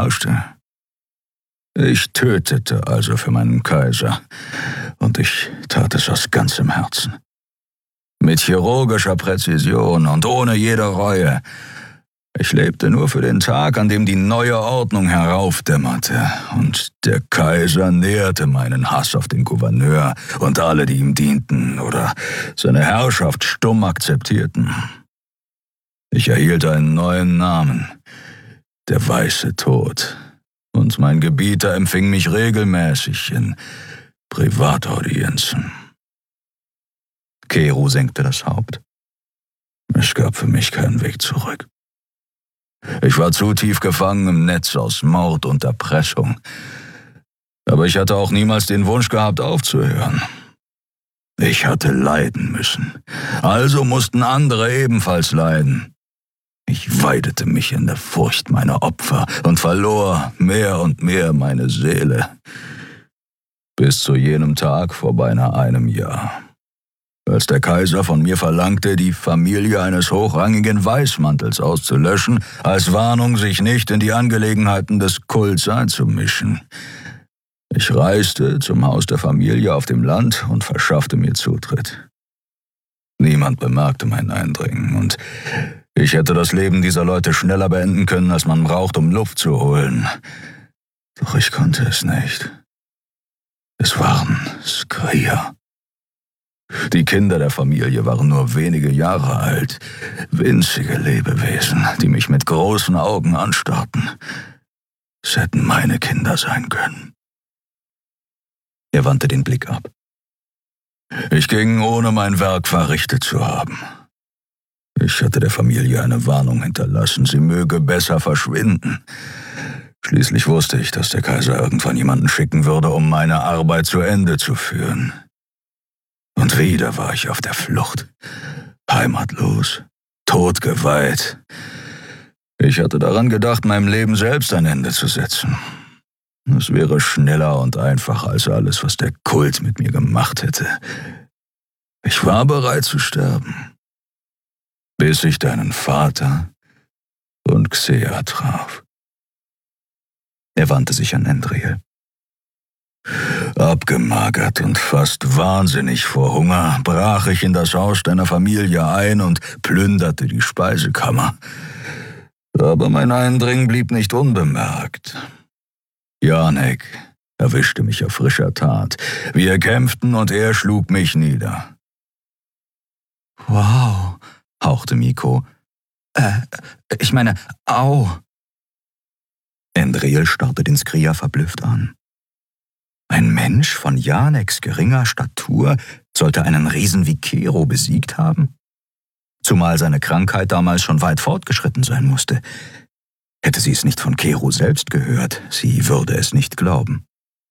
beherrschte. Ich tötete also für meinen Kaiser, und ich tat es aus ganzem Herzen. Mit chirurgischer Präzision und ohne jede Reue. Ich lebte nur für den Tag, an dem die neue Ordnung heraufdämmerte, und der Kaiser nährte meinen Hass auf den Gouverneur und alle, die ihm dienten oder seine Herrschaft stumm akzeptierten. Ich erhielt einen neuen Namen, der Weiße Tod, und mein Gebieter empfing mich regelmäßig in Privataudienzen. Kero senkte das Haupt. Es gab für mich keinen Weg zurück. Ich war zu tief gefangen im Netz aus Mord und Erpressung. Aber ich hatte auch niemals den Wunsch gehabt, aufzuhören. Ich hatte leiden müssen. Also mussten andere ebenfalls leiden. Ich weidete mich in der Furcht meiner Opfer und verlor mehr und mehr meine Seele. Bis zu jenem Tag vor beinahe einem Jahr, als der Kaiser von mir verlangte, die Familie eines hochrangigen Weißmantels auszulöschen, als Warnung, sich nicht in die Angelegenheiten des Kults einzumischen. Ich reiste zum Haus der Familie auf dem Land und verschaffte mir Zutritt. Niemand bemerkte mein Eindringen, und ich hätte das Leben dieser Leute schneller beenden können, als man braucht, um Luft zu holen. Doch ich konnte es nicht. Es waren Skrier. Die Kinder der Familie waren nur wenige Jahre alt, winzige Lebewesen, die mich mit großen Augen anstarrten. Es hätten meine Kinder sein können. Er wandte den Blick ab. Ich ging, ohne mein Werk verrichtet zu haben. Ich hatte der Familie eine Warnung hinterlassen, sie möge besser verschwinden. Schließlich wusste ich, dass der Kaiser irgendwann jemanden schicken würde, um meine Arbeit zu Ende zu führen. Und wieder war ich auf der Flucht, heimatlos, todgeweiht. Ich hatte daran gedacht, meinem Leben selbst ein Ende zu setzen. Es wäre schneller und einfacher als alles, was der Kult mit mir gemacht hätte. Ich war bereit zu sterben, bis ich deinen Vater und Xea traf. Er wandte sich an Endriel. Abgemagert und fast wahnsinnig vor Hunger brach ich in das Haus deiner Familie ein und plünderte die Speisekammer. Aber mein Eindringen blieb nicht unbemerkt. Janek erwischte mich auf frischer Tat. Wir kämpften und er schlug mich nieder. »Wow«, hauchte Miko. Ich meine, au!« Endriel starrte den Skrier verblüfft an. Ein Mensch von Janeks geringer Statur sollte einen Riesen wie Kero besiegt haben? Zumal seine Krankheit damals schon weit fortgeschritten sein musste. Hätte sie es nicht von Kero selbst gehört, sie würde es nicht glauben.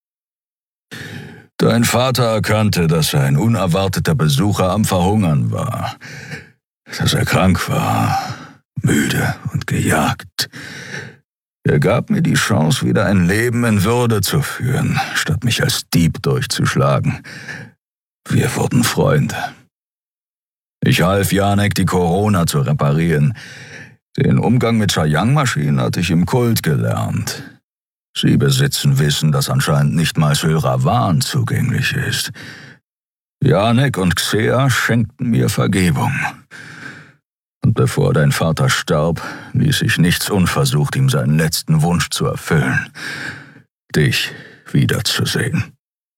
Dein Vater erkannte, dass er ein unerwarteter Besucher am Verhungern war, dass er krank war, müde und gejagt. Er gab mir die Chance, wieder ein Leben in Würde zu führen, statt mich als Dieb durchzuschlagen. Wir wurden Freunde. Ich half Janek, die Corona zu reparieren. Den Umgang mit Chayang-Maschinen hatte ich im Kult gelernt. Sie besitzen Wissen, das anscheinend nicht mal Sylravan zugänglich ist. Janek und Xea schenkten mir Vergebung. Und bevor dein Vater starb, ließ ich nichts unversucht, ihm seinen letzten Wunsch zu erfüllen: dich wiederzusehen.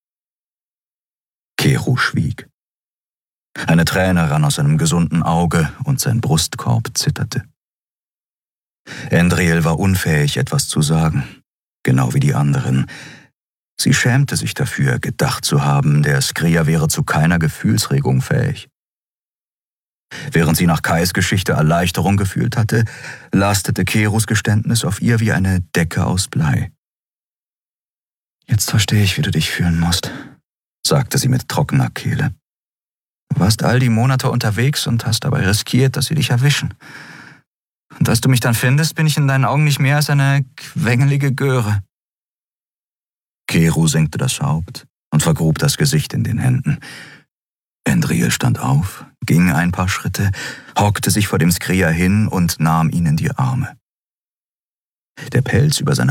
Kero schwieg. Eine Träne rann aus seinem gesunden Auge und sein Brustkorb zitterte. Endriel war unfähig, etwas zu sagen, genau wie die anderen. Sie schämte sich dafür, gedacht zu haben, der Skrier wäre zu keiner Gefühlsregung fähig. Während sie nach Kais Geschichte Erleichterung gefühlt hatte, lastete Keros Geständnis auf ihr wie eine Decke aus Blei. »Jetzt verstehe ich, wie du dich fühlen musst«, sagte sie mit trockener Kehle. »Du warst all die Monate unterwegs und hast dabei riskiert, dass sie dich erwischen. Und als du mich dann findest, bin ich in deinen Augen nicht mehr als eine quengelige Göre.« Kero senkte das Haupt und vergrub das Gesicht in den Händen. Endriel stand auf, ging ein paar Schritte, hockte sich vor dem Skrier hin und nahm ihn in die Arme. Der Pelz über seiner